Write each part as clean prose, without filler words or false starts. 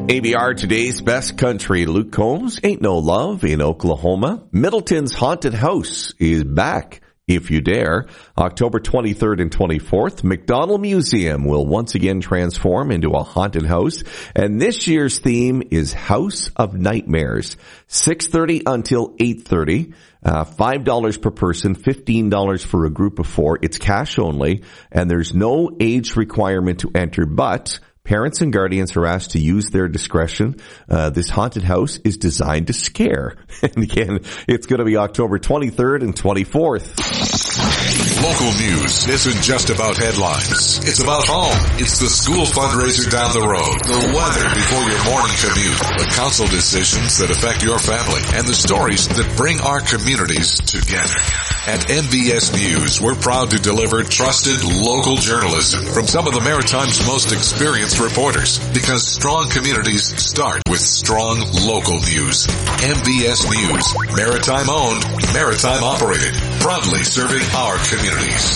ABR Today's Best Country. Luke Combs, Ain't No Love in Oklahoma. Middleton's Haunted House is back, if you dare. October 23rd and 24th, McDonald Museum will once again transform into a haunted house. And this year's theme is House of Nightmares. 6:30 until 8:30. $5 per person, $15 for a group of 4. It's cash only, and there's no age requirement to enter, but parents and guardians are asked to use their discretion. This haunted house is designed to scare. And again, it's going to be October 23rd and 24th. Local news isn't just about headlines. It's about home. It's the school fundraiser down the road, the weather before your morning commute, the council decisions that affect your family, and the stories that bring our communities together. At MBS News, we're proud to deliver trusted local journalism from some of the Maritime's most experienced reporters, because strong communities start with strong local news. MBS News, Maritime owned, Maritime operated, proudly serving our communities.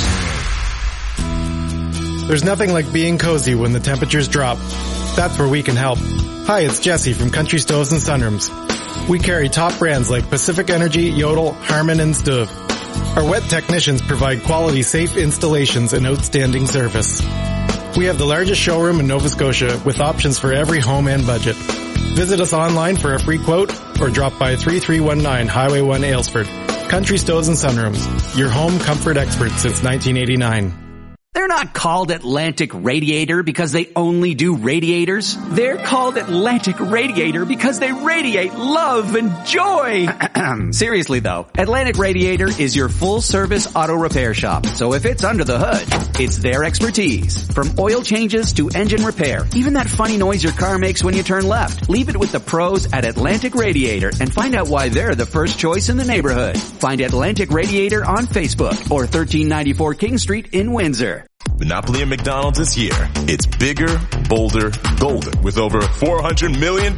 There's nothing like being cozy when the temperatures drop. That's where we can help. Hi, it's Jesse from Country Stoves and Sunrooms. We carry top brands like Pacific Energy, Yodel, Harman, and Stuv. Our wet technicians provide quality, safe installations and outstanding service. We have the largest showroom in Nova Scotia with options for every home and budget. Visit us online for a free quote or drop by 3319 Highway 1 Aylesford. Country Stoves and Sunrooms, your home comfort expert since 1989. They're not called Atlantic Radiator because they only do radiators. They're called Atlantic Radiator because they radiate love and joy. Seriously though, Atlantic Radiator is your full-service auto repair shop. So if it's under the hood, it's their expertise. From oil changes to engine repair, even that funny noise your car makes when you turn left. Leave it with the pros at Atlantic Radiator and find out why they're the first choice in the neighborhood. Find Atlantic Radiator on Facebook or 1394 King Street in Windsor. Monopoly at McDonald's is here. It's bigger, bolder, golden with over $400 million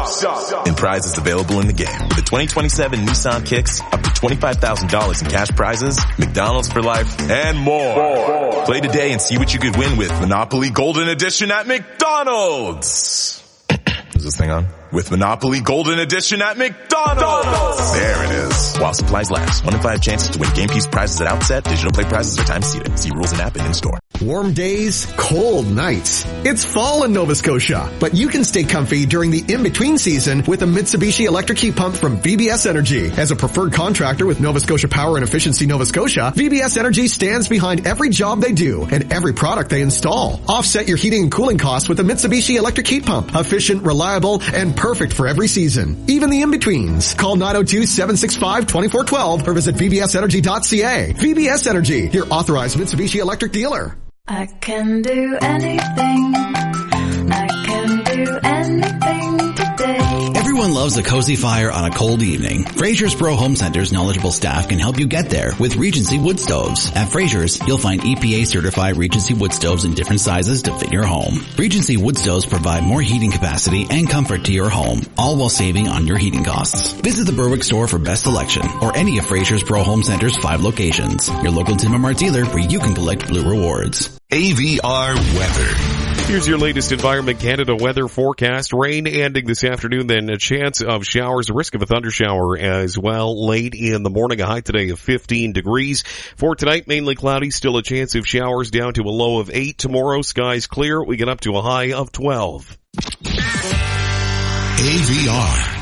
in prizes available in the game. With the 2027 Nissan Kicks, up to $25,000 in cash prizes, McDonald's for life, and more. Play today and see what you could win with Monopoly Golden Edition at McDonald's. Is this thing on? With Monopoly Golden Edition at McDonald's. There it is. While supplies last. 1 in 5 chances to win game piece prizes at outset. Digital play prizes are time seated. See rules and app and in-store. Warm days, cold nights. It's fall in Nova Scotia, but you can stay comfy during the in-between season with a Mitsubishi electric heat pump from VBS Energy. As a preferred contractor with Nova Scotia Power and Efficiency Nova Scotia, VBS Energy stands behind every job they do and every product they install. Offset your heating and cooling costs with a Mitsubishi electric heat pump. Efficient, reliable, and perfect for every season. Even the in-betweens. Call 902-765-2412 or visit vbsenergy.ca. VBS Energy, your authorized Mitsubishi electric dealer. I can do anything. I can do anything today. Everyone loves a cozy fire on a cold evening. Fraser's Pro Home Center's knowledgeable staff can help you get there with Regency Wood Stoves. At Fraser's, you'll find EPA-certified Regency Wood Stoves in different sizes to fit your home. Regency Wood Stoves provide more heating capacity and comfort to your home, all while saving on your heating costs. Visit the Berwick store for best selection or any of Fraser's Pro Home Center's 5 locations. Your local Tim and Mart dealer where you can collect Blue Rewards. AVR weather. Here's your latest Environment Canada weather forecast. Rain ending this afternoon, then a chance of showers, a risk of a thundershower as well late in the morning. A high today of 15 degrees. For tonight, mainly cloudy, still a chance of showers down to a low of 8. Tomorrow, skies clear. We get up to a high of 12. AVR.